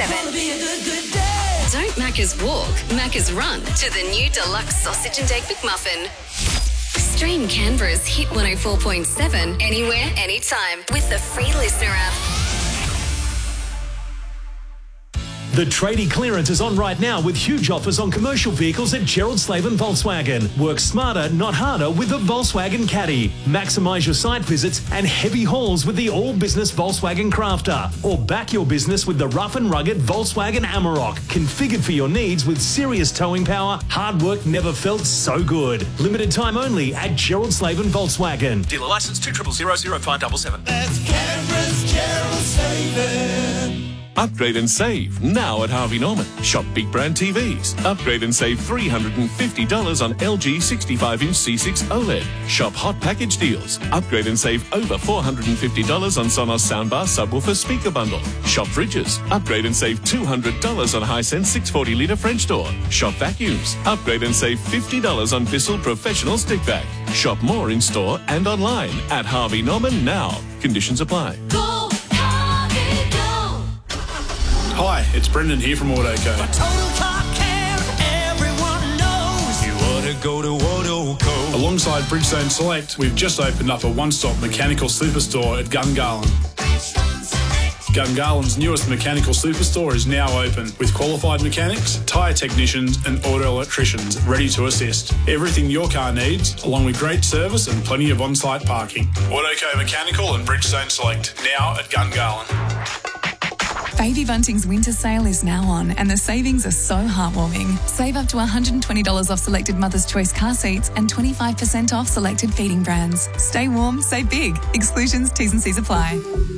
104.7. Don't Macca's walk, Macca's run to the new deluxe sausage and egg McMuffin. Stream Canberra's Hit 104.7 anywhere, anytime with the free Listener app. The tradie clearance is on right now with huge offers on commercial vehicles at Gerald Slaven Volkswagen. Work smarter, not harder with the Volkswagen Caddy. Maximise your site visits and heavy hauls with the all-business Volkswagen Crafter. Or back your business with the rough and rugged Volkswagen Amarok. Configured for your needs with serious towing power, hard work never felt so good. Limited time only at Gerald Slaven Volkswagen. Dealer licence 2000577. That's Canberra's Gerald Slaven. Upgrade and save now at Harvey Norman. Shop big brand TVs. Upgrade and save $350 on LG 65-inch C6 OLED. Shop hot package deals. Upgrade and save over $450 on Sonos soundbar subwoofer speaker bundle. Shop fridges. Upgrade and save $200 on Hisense 640-litre French door. Shop vacuums. Upgrade and save $50 on Bissell professional stick vac. Shop more in store and online at Harvey Norman now. Conditions apply. Hi, it's Brendan here from Autoco. For total car care, everyone knows you ought to go to Autoco. Alongside Bridgestone Select, we've just opened up a one-stop mechanical superstore at Gungahlin. Gungahlин's newest mechanical superstore is now open with qualified mechanics, tyre technicians and auto electricians ready to assist. Everything your car needs, along with great service and plenty of on-site parking. Autoco Mechanical and Bridgestone Select, now at Gungahlin. Baby Bunting's winter sale is now on and the savings are so heartwarming. Save up to $120 off selected Mother's Choice car seats and 25% off selected feeding brands. Stay warm, save big. Exclusions, T's and C's apply.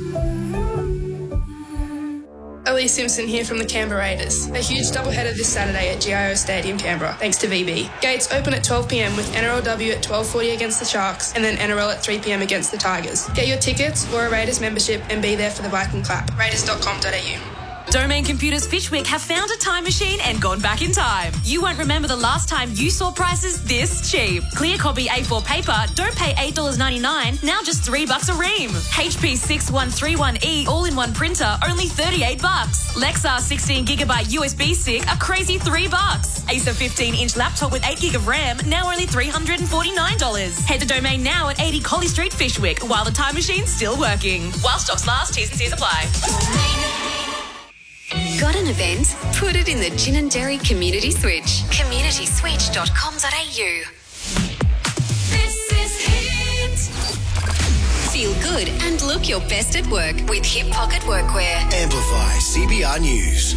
Elise Simpson here from the Canberra Raiders. A huge doubleheader this Saturday at GIO Stadium, Canberra, thanks to VB. Gates open at 12 p.m. with NRLW at 12:40 against the Sharks and then NRL at 3 p.m. against the Tigers. Get your tickets or a Raiders membership and be there for the Viking clap. Raiders.com.au. Domain Computers Fishwick have found a time machine and gone back in time. You won't remember the last time you saw prices this cheap. Clear copy A4 paper, don't pay $8.99, now just $3 a ream. HP 6131E all-in-one printer, only $38. Lexar 16GB USB stick, a crazy $3. Acer 15-inch laptop with 8GB of RAM, now only $349. Head to Domain now at 80 Collie Street, Fishwick, while the time machine's still working. While stocks last, T's and C's apply. Got an event? Put it in the Gin and Dairy Community Switch. communityswitch.com.au. This is Hit. Feel good and look your best at work with Hip Pocket Workwear. Amplify CBR News.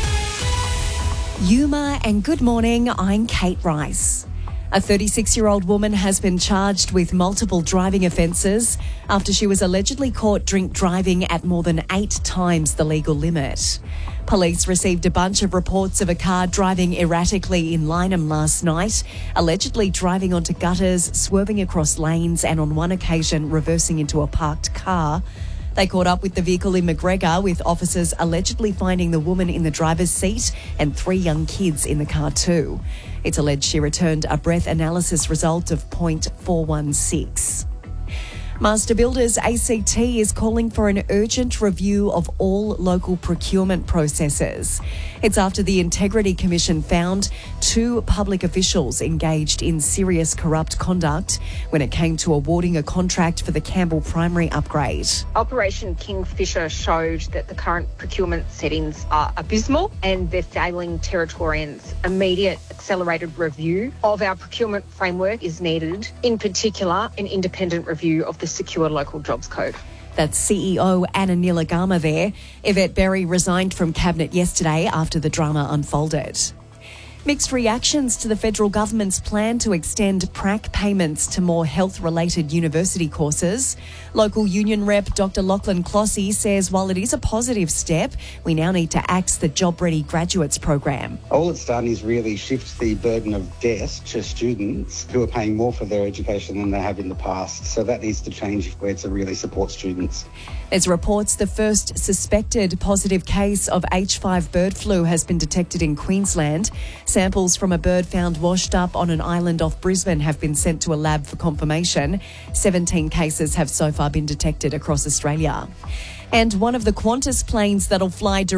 Yuma and good morning, I'm Kate Rice. A 36-year-old woman has been charged with multiple driving offences after she was allegedly caught drink driving at more than 8 times the legal limit. Police received a bunch of reports of a car driving erratically in Lyneham last night, allegedly driving onto gutters, swerving across lanes and on one occasion reversing into a parked car. They caught up with the vehicle in McGregor, with officers allegedly finding the woman in the driver's seat and 3 young kids in the car too. It's alleged she returned a breath analysis result of .416. Master Builders ACT is calling for an urgent review of all local procurement processes. It's after the Integrity Commission found 2 public officials engaged in serious corrupt conduct when it came to awarding a contract for the Campbell Primary upgrade. Operation Kingfisher showed that the current procurement settings are abysmal and they're failing Territorians. Immediate accelerated review of our procurement framework is needed, in particular an independent review of the Secure Local Jobs Code. That's CEO Anna Nilagama there. Yvette Berry resigned from Cabinet yesterday after the drama unfolded. Mixed reactions to the federal government's plan to extend PRAC payments to more health-related university courses. Local union rep Dr Lachlan Clossy says while it is a positive step, we now need to axe the Job Ready Graduates program. All it's done is really shift the burden of debt to students who are paying more for their education than they have in the past. So that needs to change where to really support students. There's reports the first suspected positive case of H5 bird flu has been detected in Queensland. Samples from a bird found washed up on an island off Brisbane have been sent to a lab for confirmation. 17 cases have so far been detected across Australia. And one of the Qantas planes that'll fly